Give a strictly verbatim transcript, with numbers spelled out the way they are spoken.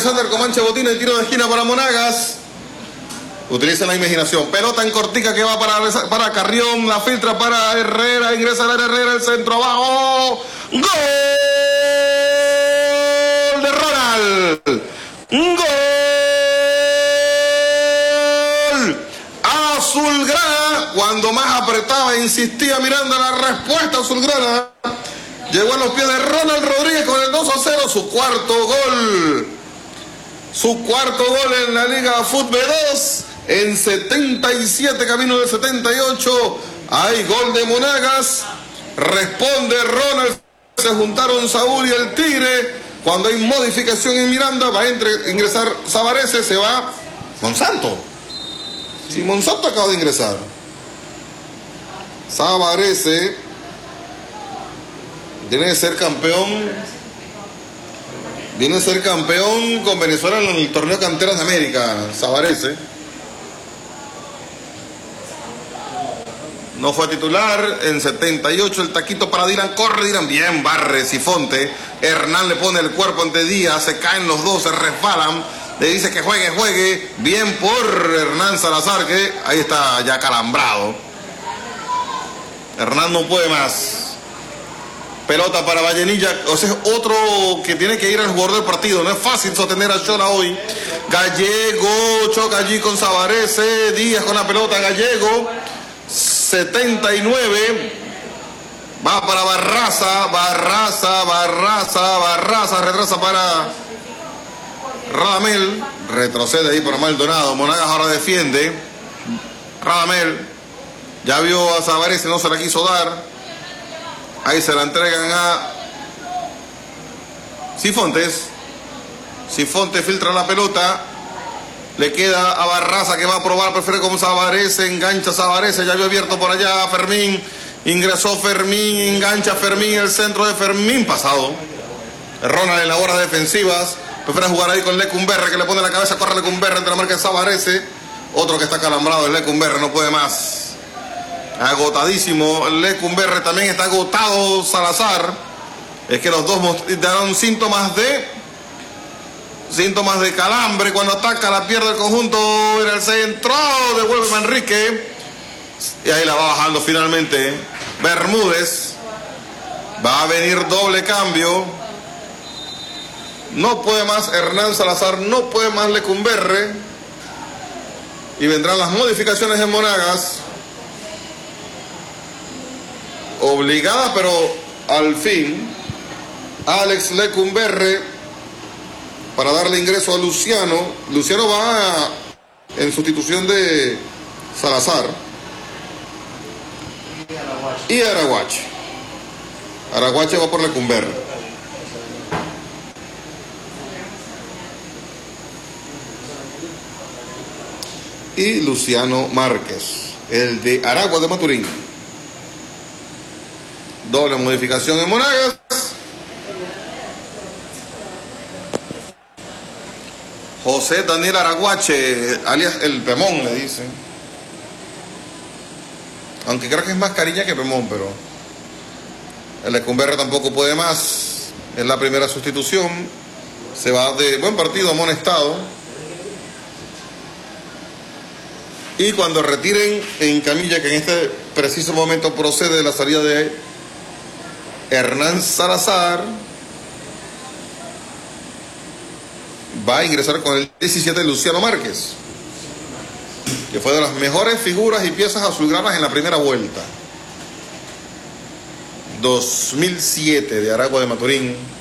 Alexander Comanche Botina y tiro de esquina para Monagas. Utiliza la imaginación. Pelota en cortica que va para, para Carrión. La filtra para Herrera. Ingresa a Herrera. El centro abajo. ¡Gol de Ronald! ¡Gol! Azulgrana. Cuando más apretaba, insistía mirando la respuesta Azulgrana. Llegó a los pies de Ronald Rodríguez con el dos a cero. Su cuarto gol. Su cuarto gol en la Liga Fútbol dos. En setenta y siete, camino del setenta y ocho, hay gol de Monagas. Responde Ronald. Se juntaron Saúl y el Tigre. Cuando hay modificación en Miranda, va a entre, ingresar Savarese. Se va Monsanto. Si sí, Monsanto acaba de ingresar. Savarese viene de ser campeón. Viene a ser campeón con Venezuela en el torneo Canteras de América. Savarese. No fue titular. En setenta y ocho el taquito para Dylan. Corre Dylan. Bien, barre Sifonte. Hernán le pone el cuerpo ante Díaz. Se caen los dos, se resbalan. Le dice que juegue, juegue. Bien por Hernán Salazar, que ahí está ya calambrado. Hernán no puede más. Pelota para Vallenilla. O sea, es otro que tiene que ir al jugador del partido. No es fácil sostener a Chola hoy. Gallego choca allí con Savarese. Díaz con la pelota. Gallego. setenta y nueve. Va para Barraza. Barraza, Barraza, Barraza. Retrasa para Radamel. Retrocede ahí para Maldonado. Monagas ahora defiende. Radamel. Ya vio a Savarese, no se la quiso dar. Ahí se la entregan a Sifontes. Sifontes filtra la pelota. Le queda a Barraza que va a probar. Prefiere con Savarese. Engancha Savarese. Ya había abierto por allá a Fermín. Ingresó Fermín. Engancha Fermín. El centro de Fermín pasado. Ronald en las horas defensivas. Prefiere jugar ahí con Lecumberre que le pone la cabeza. Corre Lecumberre entre la marca de Savarese. Otro que está calambrado es Lecumberre. No puede más. Agotadísimo Lecumberre, también está agotado Salazar. Es que los dos dan síntomas de síntomas de calambre. Cuando ataca la pierde el conjunto en el centro, devuelve Manrique y ahí la va bajando finalmente Bermúdez. Va a venir doble cambio. No puede más Hernán Salazar, no puede más Lecumberre y vendrán las modificaciones en Monagas. Obligada, pero al fin Alex Lecumberre para darle ingreso a Luciano. Luciano va a, en sustitución de Salazar y Araguache. Araguache va por Lecumberre. Y Luciano Márquez, el de Aragua de Maturín. Doble modificación en Monagas. José Daniel Araguache, alias el Pemón, le dicen. Aunque creo que es más Cariña que Pemón, pero el Lecumberre tampoco puede más. Es la primera sustitución. Se va de buen partido amonestado. Y cuando retiren en camilla, que en este preciso momento procede la salida de Hernán Salazar, va a ingresar con el diecisiete Luciano Márquez, que fue de las mejores figuras y piezas azulgranas en la primera vuelta dos mil siete de Aragua de Maturín.